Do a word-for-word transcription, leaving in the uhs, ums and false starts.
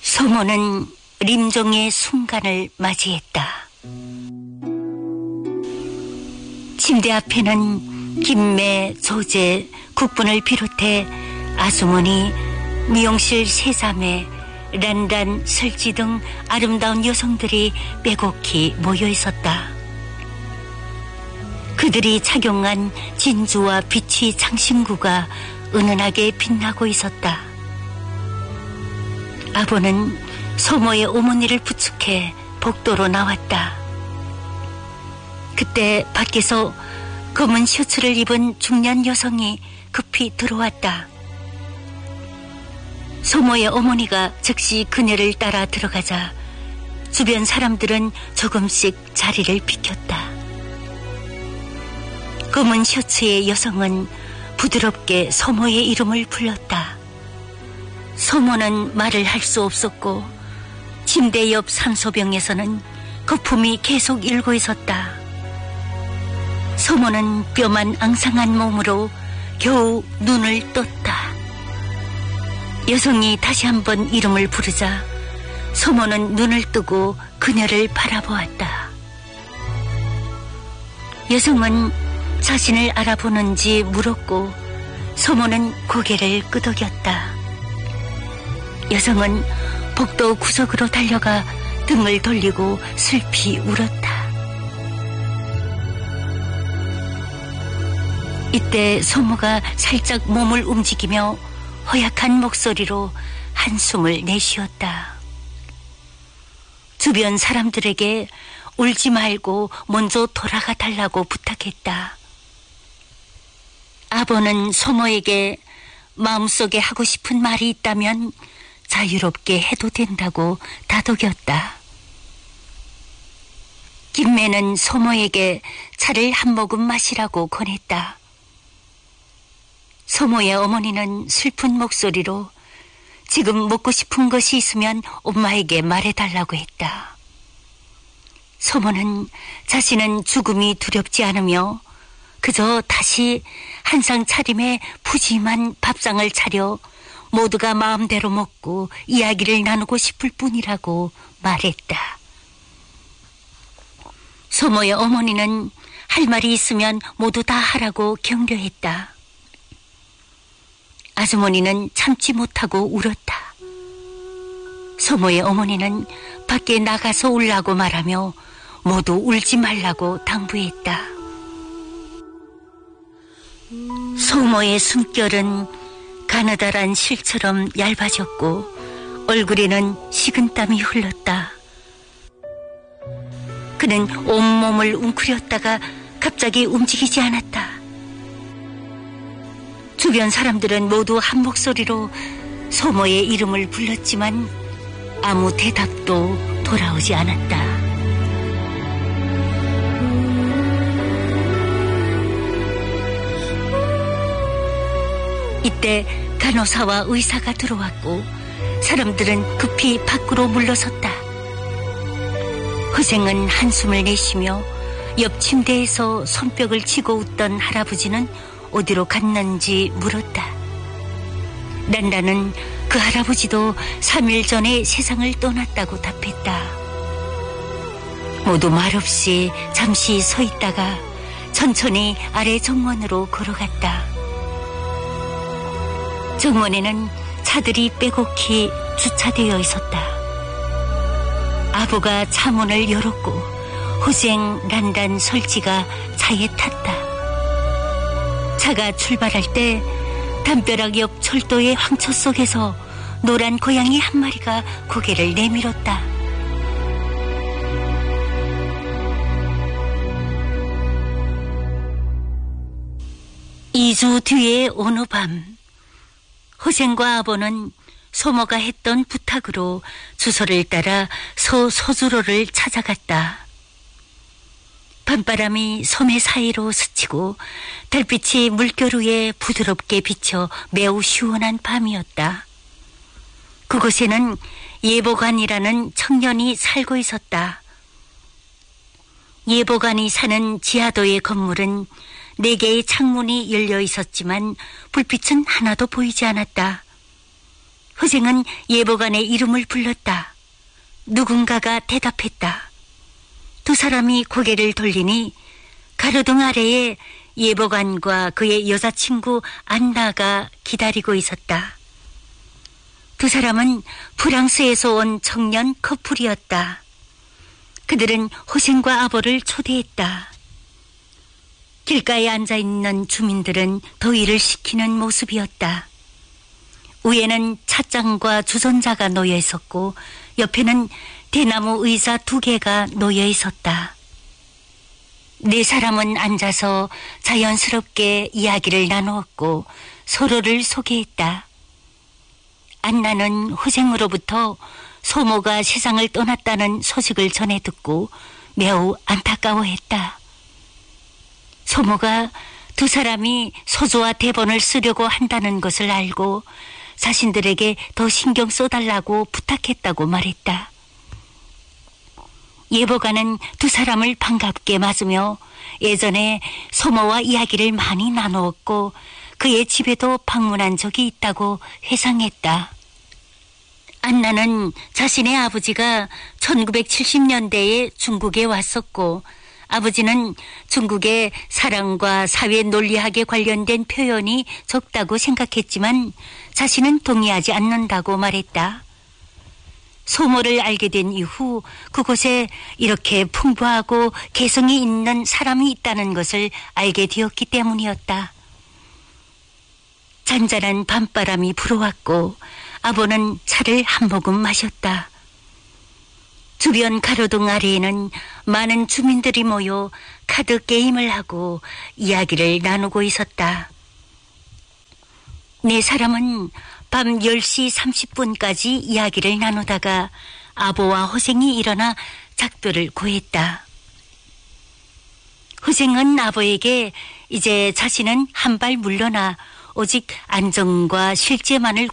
소모는 림종의 순간을 맞이했다. 침대 앞에는 김매, 조제, 국분을 비롯해 아주머니, 미용실 세자매, 란란, 설지 등 아름다운 여성들이 빼곡히 모여 있었다. 그들이 착용한 진주와 비취 장신구가 은은하게 빛나고 있었다. 아버는 소모의 어머니를 부축해 복도로 나왔다. 그때 밖에서 검은 셔츠를 입은 중년 여성이 급히 들어왔다. 소모의 어머니가 즉시 그녀를 따라 들어가자 주변 사람들은 조금씩 자리를 비켰다. 검은 셔츠의 여성은 부드럽게 소모의 이름을 불렀다. 소모는 말을 할 수 없었고 침대 옆 산소병에서는 거품이 계속 일고 있었다. 소모는 뼈만 앙상한 몸으로 겨우 눈을 떴다. 여성이 다시 한번 이름을 부르자 소모는 눈을 뜨고 그녀를 바라보았다. 여성은 자신을 알아보는지 물었고 소모는 고개를 끄덕였다. 여성은 복도 구석으로 달려가 등을 돌리고 슬피 울었다. 이때 소모가 살짝 몸을 움직이며 허약한 목소리로 한숨을 내쉬었다. 주변 사람들에게 울지 말고 먼저 돌아가 달라고 부탁했다. 아버는 소모에게 마음속에 하고 싶은 말이 있다면 자유롭게 해도 된다고 다독였다. 김매는 소모에게 차를 한 모금 마시라고 권했다. 소모의 어머니는 슬픈 목소리로 지금 먹고 싶은 것이 있으면 엄마에게 말해달라고 했다. 소모는 자신은 죽음이 두렵지 않으며 그저 다시 한상 차림에 푸짐한 밥상을 차려 모두가 마음대로 먹고 이야기를 나누고 싶을 뿐이라고 말했다. 소모의 어머니는 할 말이 있으면 모두 다 하라고 격려했다. 아주머니는 참지 못하고 울었다. 소모의 어머니는 밖에 나가서 울라고 말하며 모두 울지 말라고 당부했다. 소모의 숨결은 가느다란 실처럼 얇아졌고 얼굴에는 식은땀이 흘렀다. 그는 온몸을 웅크렸다가 갑자기 움직이지 않았다. 주변 사람들은 모두 한 목소리로 소모의 이름을 불렀지만 아무 대답도 돌아오지 않았다. 이때 간호사와 의사가 들어왔고 사람들은 급히 밖으로 물러섰다. 허생은 한숨을 내쉬며 옆 침대에서 손뼉을 치고 웃던 할아버지는 어디로 갔는지 물었다. 난다는 그 할아버지도 삼 일 전에 세상을 떠났다고 답했다. 모두 말없이 잠시 서 있다가 천천히 아래 정원으로 걸어갔다. 정원에는 차들이 빼곡히 주차되어 있었다. 아부가 차문을 열었고 호생, 란단, 설지가 차에 탔다. 차가 출발할 때 담벼락 옆 철도의 황처 속에서 노란 고양이 한 마리가 고개를 내밀었다. 이 주 뒤의 어느 밤 호생과 아버는 소모가 했던 부탁으로 주소를 따라 소 소주로를 찾아갔다. 밤바람이 섬의 사이로 스치고 달빛이 물결 위에 부드럽게 비쳐 매우 시원한 밤이었다. 그곳에는 예보관이라는 청년이 살고 있었다. 예보관이 사는 지하도의 건물은 네 개의 창문이 열려 있었지만 불빛은 하나도 보이지 않았다. 호생은 예보관의 이름을 불렀다. 누군가가 대답했다. 두 사람이 고개를 돌리니 가로등 아래에 예보관과 그의 여자친구 안나가 기다리고 있었다. 두 사람은 프랑스에서 온 청년 커플이었다. 그들은 호생과 아보를 초대했다. 길가에 앉아있는 주민들은 더위를 식히는 모습이었다. 위에는 찻잔과 주전자가 놓여 있었고 옆에는 대나무 의자 두 개가 놓여 있었다. 네 사람은 앉아서 자연스럽게 이야기를 나누었고 서로를 소개했다. 안나는 호생으로부터 소모가 세상을 떠났다는 소식을 전해 듣고 매우 안타까워했다. 소모가 두 사람이 소조와 대본을 쓰려고 한다는 것을 알고 자신들에게 더 신경 써달라고 부탁했다고 말했다. 예보관은 두 사람을 반갑게 맞으며 예전에 소모와 이야기를 많이 나누었고 그의 집에도 방문한 적이 있다고 회상했다. 안나는 자신의 아버지가 천구백칠십 년대에 중국에 왔었고 아버지는 중국의 사랑과 사회 논리학에 관련된 표현이 적다고 생각했지만 자신은 동의하지 않는다고 말했다. 소모를 알게 된 이후 그곳에 이렇게 풍부하고 개성이 있는 사람이 있다는 것을 알게 되었기 때문이었다. 잔잔한 밤바람이 불어왔고 아보는 차를 한 모금 마셨다. 주변 가로등 아래에는 많은 주민들이 모여 카드 게임을 하고 이야기를 나누고 있었다. 네 사람은 밤 열 시 삼십 분까지 이야기를 나누다가 아보와 호생이 일어나 작별을 고했다. 호생은 아보에게 이제 자신은 한 발 물러나 오직 안정과 실제만을